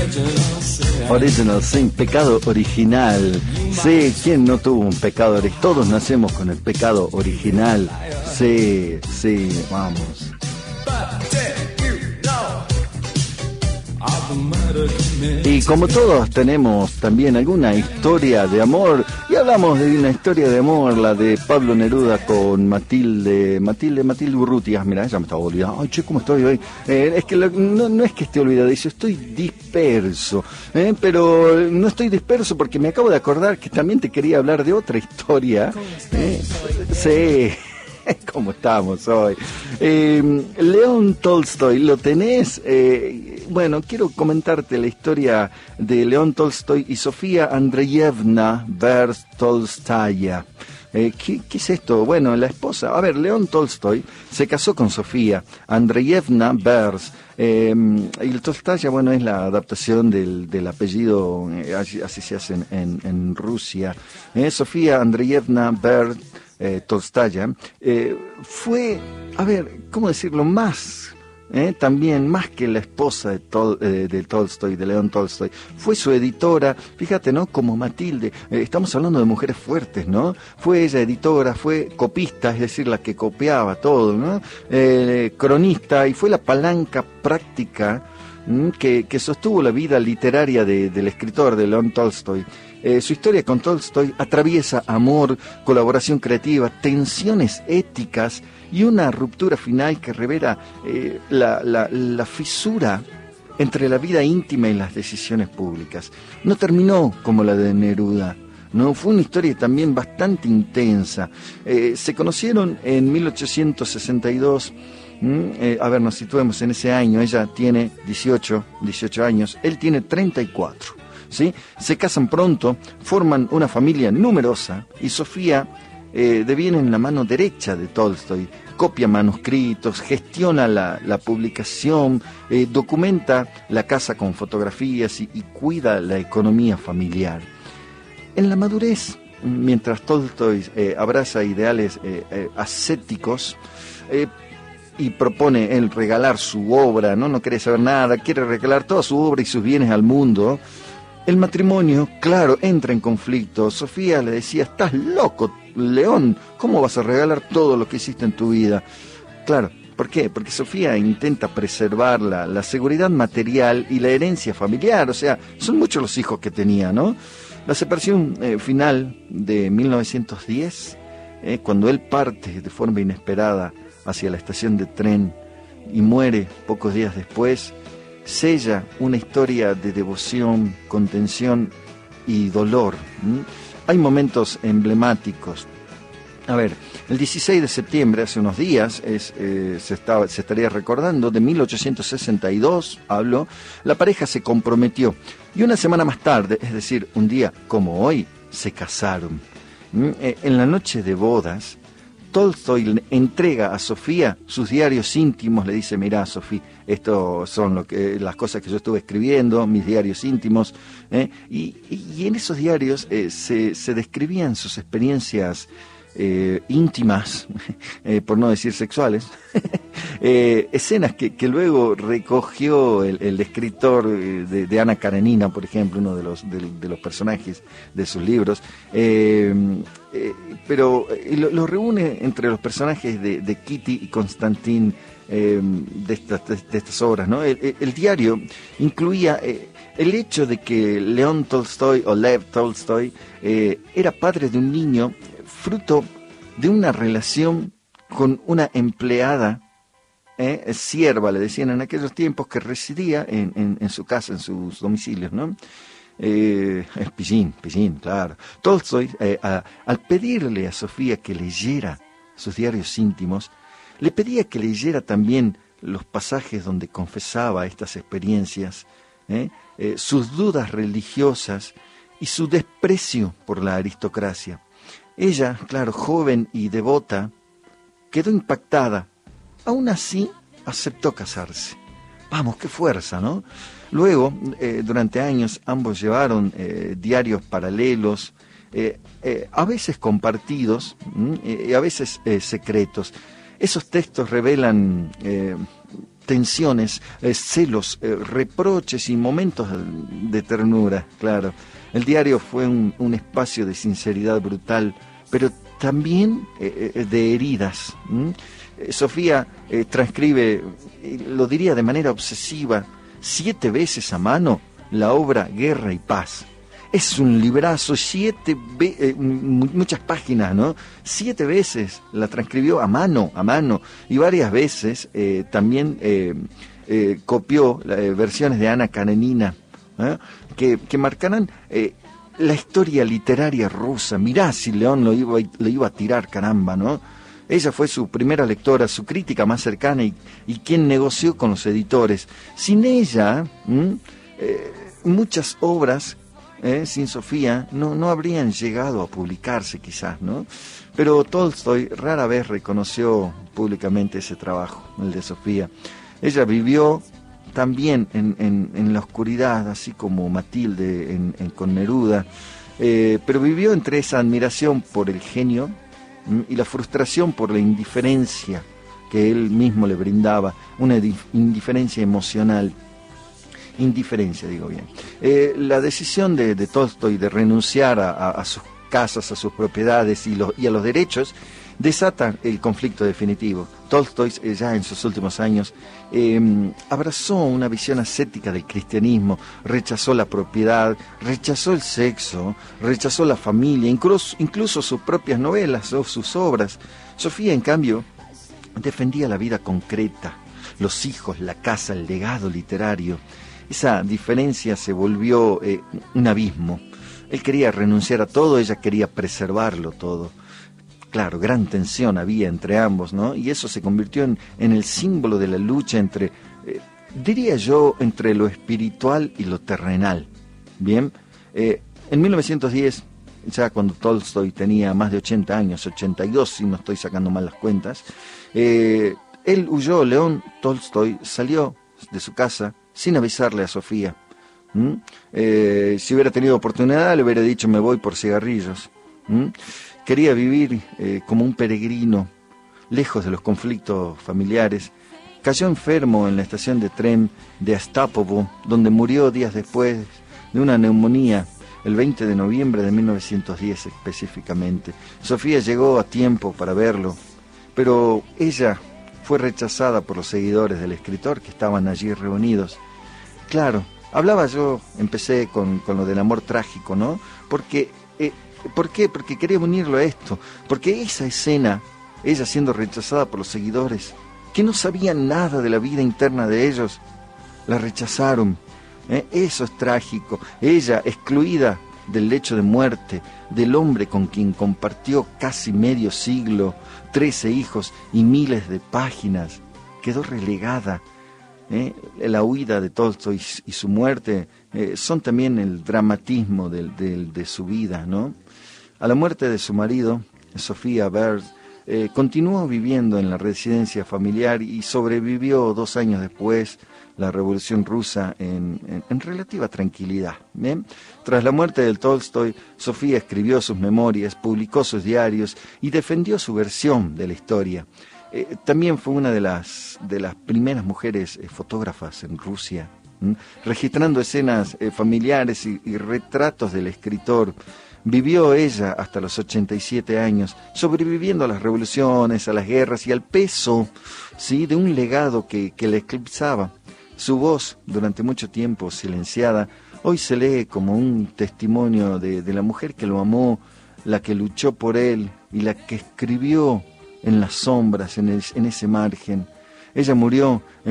Original Sin, pecado original. Sí, ¿quién no tuvo un pecado original? Todos nacemos con el pecado original. Sí, sí, vamos. Y como todos tenemos también alguna historia de amor, y hablamos de una historia de amor, la de Pablo Neruda con Matilde Urrutia. Mira, ella me estaba olvidando. Ay, che, ¿cómo estoy hoy? Es que no es que esté olvidadizo, estoy disperso. Pero no estoy disperso porque me acabo de acordar que también te quería hablar de otra historia. Sí. ¿Cómo estamos hoy? León Tolstoy, ¿lo tenés? Bueno, quiero comentarte la historia de León Tolstoy y Sofía Andreyevna Tolstaya. ¿Qué es esto? Bueno, la esposa... A ver, León Tolstoy se casó con Sofía Andreyevna Vers. Y el Tolstaya, bueno, es la adaptación del apellido, así se hace en Rusia. Sofía Andreyevna Vers Tolstaya fue, a ver, ¿cómo decirlo? También más que la esposa de Tolstoy, de León Tolstoy, fue su editora. Fíjate, ¿no? Como Matilde, estamos hablando de mujeres fuertes, ¿no? Fue ella editora, fue copista, es decir, la que copiaba todo, ¿no? Cronista, y fue la palanca práctica que sostuvo la vida literaria del escritor, de León Tolstoy. Su historia con Tolstoy atraviesa amor, colaboración creativa, tensiones éticas y una ruptura final que revela la fisura entre la vida íntima y las decisiones públicas. No terminó como la de Neruda, no, fue una historia también bastante intensa. Se conocieron en 1862. A ver, nos situemos en ese año. Ella tiene 18 años, él tiene 34. ¿Sí? Se casan pronto, forman una familia numerosa y Sofía deviene en la mano derecha de Tolstoy, copia manuscritos, gestiona la publicación, documenta la casa con fotografías y cuida la economía familiar. En la madurez, mientras Tolstoy abraza ideales ascéticos, y propone él regalar su obra, no quiere saber nada, quiere regalar toda su obra y sus bienes al mundo. El matrimonio, claro, entra en conflicto. Sofía le decía, estás loco, León, ¿cómo vas a regalar todo lo que hiciste en tu vida? Claro, ¿por qué? Porque Sofía intenta preservar la seguridad material y la herencia familiar, o sea, son muchos los hijos que tenía, ¿no? La separación final de 1910, cuando él parte de forma inesperada hacia la estación de tren y muere pocos días después, sella una historia de devoción, contención y dolor. Hay momentos emblemáticos. A ver, el 16 de septiembre, hace unos días, se estaría recordando, de 1862, la pareja se comprometió. Y una semana más tarde, es decir, un día como hoy, se casaron. En la noche de bodas, Tolstoy entrega a Sofía sus diarios íntimos, le dice, mirá, Sofía, estos son las cosas que yo estuve escribiendo, mis diarios íntimos, y en esos diarios se describían sus experiencias íntimas, por no decir sexuales, escenas que luego recogió el escritor de Ana Karenina, por ejemplo, uno de los personajes de sus libros, pero lo reúne entre los personajes de Kitty y Konstantin de estas obras, ¿no? El diario incluía el hecho de que León Tolstoy o Lev Tolstoy era padre de un niño fruto de una relación con una empleada, sierva, le decían en aquellos tiempos, que residía en su casa, en sus domicilios, ¿no? Pillín, claro. Tolstoy, al pedirle a Sofía que leyera sus diarios íntimos, le pedía que leyera también los pasajes donde confesaba estas experiencias, sus dudas religiosas y su desprecio por la aristocracia. Ella, claro, joven y devota, quedó impactada. Aún así, aceptó casarse. Vamos, qué fuerza, ¿no? Luego, durante años, ambos llevaron diarios paralelos, a veces compartidos y a veces secretos. Esos textos revelan tensiones, celos, reproches y momentos de ternura, claro. El diario fue un espacio de sinceridad brutal, pero también de heridas. Sofía transcribe, lo diría de manera obsesiva, 7 veces a mano la obra Guerra y Paz. Es un librazo, muchas páginas, ¿no? 7 veces la transcribió a mano, y varias veces también copió versiones de Ana Karenina, que marcarán la historia literaria rusa. Mirá si León lo iba a tirar, caramba, ¿no? Ella fue su primera lectora, su crítica más cercana y quien negoció con los editores. Sin ella, muchas obras sin Sofía no habrían llegado a publicarse quizás, ¿no? Pero Tolstoy rara vez reconoció públicamente ese trabajo, el de Sofía. Ella vivió también en la oscuridad, así como Matilde con Neruda, pero vivió entre esa admiración por el genio y la frustración por la indiferencia que él mismo le brindaba, una indiferencia emocional. Indiferencia, digo bien. La decisión de Tolstoy de renunciar a sus casas, a sus propiedades y a los derechos, desata el conflicto definitivo. Tolstoy, ya en sus últimos años, abrazó una visión ascética del cristianismo, rechazó la propiedad, rechazó el sexo, rechazó la familia, incluso sus propias novelas o sus obras. Sofía, en cambio, defendía la vida concreta, los hijos, la casa, el legado literario. Esa diferencia se volvió un abismo. Él quería renunciar a todo, ella quería preservarlo todo. Claro, gran tensión había entre ambos, ¿no? Y eso se convirtió en el símbolo de la lucha entre, diría yo, entre lo espiritual y lo terrenal. Bien, en 1910, ya cuando Tolstoy tenía más de 80 años, 82, si no estoy sacando mal las cuentas, él huyó. León Tolstoy salió de su casa sin avisarle a Sofía. Si hubiera tenido oportunidad, le hubiera dicho: me voy por cigarrillos. Quería vivir como un peregrino, lejos de los conflictos familiares. Cayó enfermo en la estación de tren de Astapovo, donde murió días después de una neumonía, el 20 de noviembre de 1910 específicamente. Sofía llegó a tiempo para verlo, pero ella fue rechazada por los seguidores del escritor que estaban allí reunidos. Claro, empecé con lo del amor trágico, ¿no? ¿Por qué? Porque quería unirlo a esto. Porque esa escena, ella siendo rechazada por los seguidores, que no sabían nada de la vida interna de ellos, la rechazaron. Eso es trágico. Ella, excluida del lecho de muerte, del hombre con quien compartió casi medio siglo, 13 hijos y miles de páginas, quedó relegada. La huida de Tolstoy y su muerte son también el dramatismo de su vida, ¿no? A la muerte de su marido, Sofía Berz, continuó viviendo en la residencia familiar y sobrevivió 2 años después la Revolución Rusa en relativa tranquilidad. ¿Bien? Tras la muerte de Tolstoy, Sofía escribió sus memorias, publicó sus diarios y defendió su versión de la historia. También fue una de las primeras mujeres fotógrafas en Rusia, registrando escenas familiares y retratos del escritor. Vivió ella hasta los 87 años, sobreviviendo a las revoluciones, a las guerras y al peso, ¿sí?, de un legado que la eclipsaba. Su voz, durante mucho tiempo silenciada, hoy se lee como un testimonio de la mujer que lo amó, la que luchó por él y la que escribió en las sombras, en ese margen. Ella murió en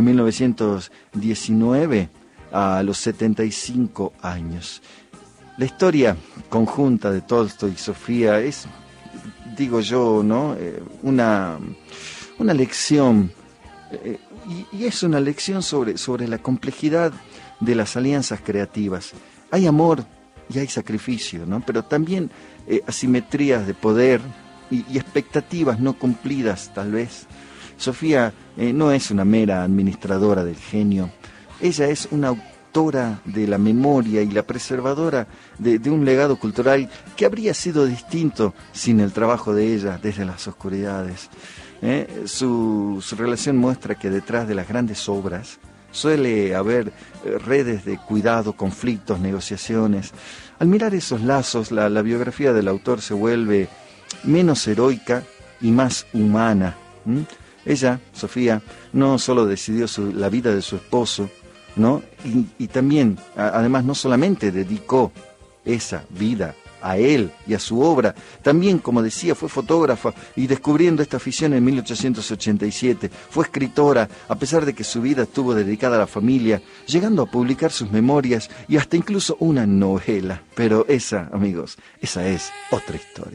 1919 a los 75 años. La historia conjunta de Tolstoy y Sofía es, digo yo, ¿no?, una lección, y es una lección sobre la complejidad de las alianzas creativas. Hay amor y hay sacrificio, ¿no?, pero también asimetrías de poder y expectativas no cumplidas, tal vez. Sofía no es una mera administradora del genio. Ella es una autora de la memoria y la preservadora de un legado cultural que habría sido distinto sin el trabajo de ella desde las oscuridades. Su relación muestra que detrás de las grandes obras suele haber redes de cuidado, conflictos, negociaciones. Al mirar esos lazos, la biografía del autor se vuelve menos heroica y más humana. Ella, Sofía, no solo decidió la vida de su esposo, ¿no? Y también, además, no solamente dedicó esa vida a él y a su obra, también, como decía, fue fotógrafa y descubriendo esta afición en 1887, fue escritora, a pesar de que su vida estuvo dedicada a la familia, llegando a publicar sus memorias y hasta incluso una novela. Pero esa, amigos, esa es otra historia.